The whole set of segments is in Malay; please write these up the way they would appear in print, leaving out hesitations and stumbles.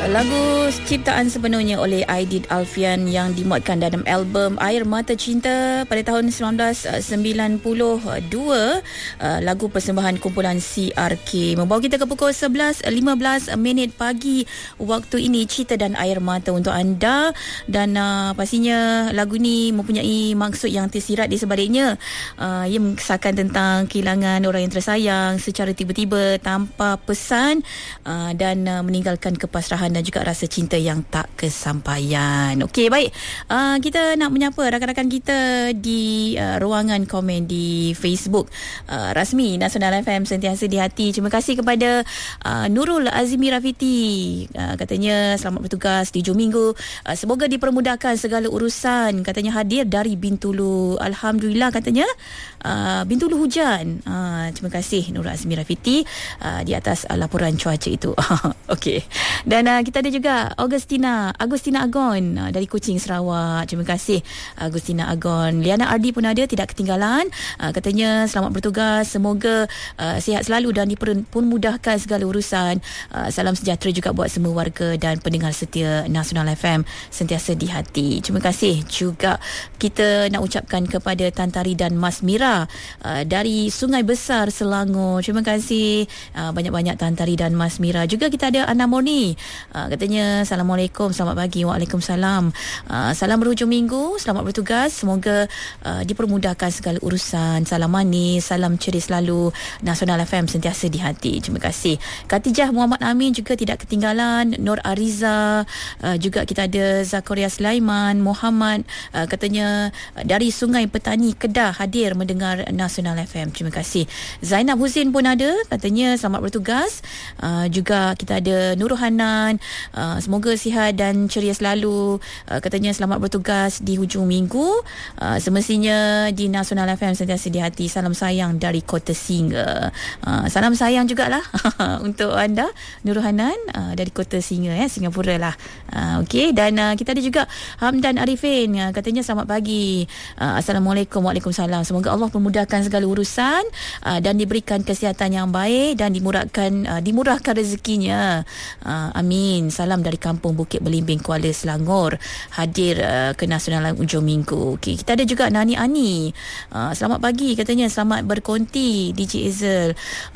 Lagu ciptaan sepenuhnya oleh Aidit Alfian yang dimuatkan dalam album Air Mata Cinta pada tahun 1992, lagu persembahan kumpulan CRK, membawa kita ke pukul 11.15 pagi waktu ini. Cinta dan Air Mata untuk anda, dan pastinya lagu ni mempunyai maksud yang tersirat di sebaliknya. Ia mengisahkan tentang kehilangan orang yang tersayang secara tiba-tiba tanpa pesan, dan meninggalkan kepasrahan dan juga rasa cinta yang tak kesampaian. Okey, baik. Kita nak menyapa rakan-rakan kita di ruangan komen di Facebook rasmi Nasional FM Sentiasa di Hati. Terima kasih kepada Nurul Azimi Rafiti. Katanya selamat bertugas di hujung minggu. Semoga dipermudahkan segala urusan. Katanya hadir dari Bintulu. Alhamdulillah katanya Bintulu hujan. Terima kasih Nurul Azimi Rafiti di atas laporan cuaca itu. Okey. Dan kita ada juga Agustina Agon dari Kuching, Sarawak. Terima kasih Agustina Agon. Liana Ardi pun ada, tidak ketinggalan. Katanya selamat bertugas, semoga sihat selalu dan dipermudahkan segala urusan. Salam sejahtera juga buat semua warga dan pendengar setia Nasional FM Sentiasa di Hati. Terima kasih juga kita nak ucapkan kepada Tantari dan Mas Mira dari Sungai Besar, Selangor. Terima kasih banyak-banyak Tantari dan Mas Mira. Juga kita ada Ana Murni. Katanya Assalamualaikum, selamat pagi. Waalaikumsalam. Salam berhujung minggu, selamat bertugas, semoga dipermudahkan segala urusan. Salam manis, salam ceria selalu. Nasional FM Sentiasa di Hati. Terima kasih. Katijah Muhammad Amin juga tidak ketinggalan. Nur Ariza, juga kita ada Zakaria Sulaiman Muhammad, katanya dari Sungai Petani, Kedah, hadir mendengar Nasional FM. Terima kasih. Zainab Husin pun ada, katanya selamat bertugas. Juga kita ada Nurul Hanan, semoga sihat dan ceria selalu. Katanya selamat bertugas di hujung minggu, semestinya di Nasional FM Sentiasa di Hati. Salam sayang dari Kota Singa. Salam sayang jugalah untuk anda Nurul Hanan dari Kota Singa, Singapura lah. Okey, dan kita ada juga Hamdan Arifin, katanya selamat pagi. Assalamualaikum. Waalaikumsalam. Semoga Allah memudahkan segala urusan dan diberikan kesihatan yang baik dan dimurahkan rezekinya. Amin. Salam dari Kampung Bukit Belimbing, Kuala Selangor, hadir ke Nasional ujung minggu. Okey, kita ada juga Nani Ani. Selamat pagi, katanya selamat berkonti DJ Ezel.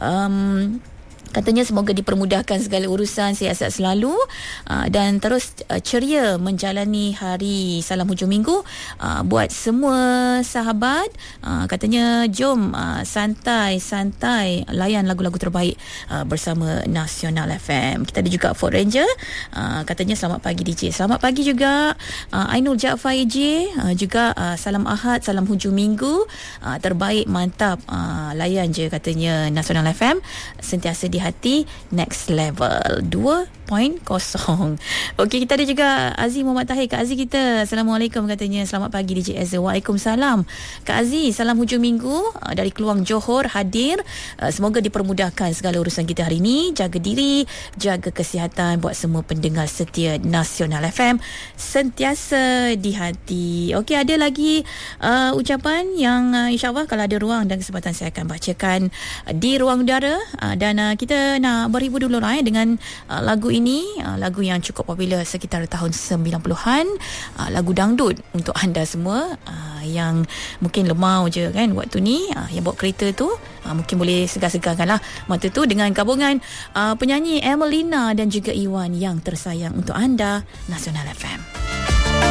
Katanya semoga dipermudahkan segala urusan, sihat-sihat selalu, dan terus ceria menjalani hari salam hujung minggu buat semua sahabat. Katanya jom santai-santai layan lagu-lagu terbaik bersama Nasional FM. Kita ada juga Ford Ranger, katanya selamat pagi DJ. Selamat pagi juga Ainul Jaafar AJ, juga salam Ahad, salam hujung minggu terbaik, mantap, layan je katanya Nasional FM Sentiasa di Hati, next level 2.0. Okey, kita ada juga Aziz Muhammad Tahir. Kak Aziz kita, Assalamualaikum, katanya selamat pagi DJ Azza. Waalaikumsalam. Kak Aziz, salam hujung minggu dari Keluang Johor, hadir. Semoga dipermudahkan segala urusan kita hari ini. Jaga diri, jaga kesihatan buat semua pendengar setia Nasional FM Sentiasa di Hati. Okey, ada lagi ucapan yang insyaAllah kalau ada ruang dan kesempatan saya akan bacakan di ruang udara. Dan kita nak berhibur dulu lah dengan lagu ini, lagu yang cukup popular sekitar tahun 90-an, lagu dangdut untuk anda semua yang mungkin lemau je kan waktu ni, yang bawa kereta tu, mungkin boleh segar-segarkan lah mata tu dengan gabungan penyanyi Emelina dan juga Iwan yang tersayang untuk anda, Nasional FM.